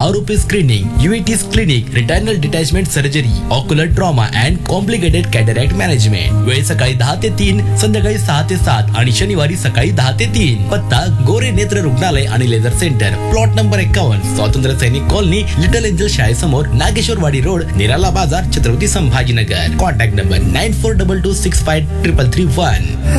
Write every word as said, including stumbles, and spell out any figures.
आरोपी screening, युईटीज clinic, रिटायनल detachment surgery, ocular trauma and complicated cataract management. वेळ सकाळी दहा ते तीन, संध्याकाळी सहा ते सात आणि शनिवारी सकाळी दहा ते तीन. पत्ता गोरे नेत्र रुग्णालय आणि लेझर सेंटर, प्लॉट नंबर एक्कावन्न, स्वातंत्र्य सैनिक colony, little angel शाळेसमोर, Nageshwarwadi road, निराला बाजार, Chhatrapati Sambhajinagar. Contact number nine four double two six five triple three one.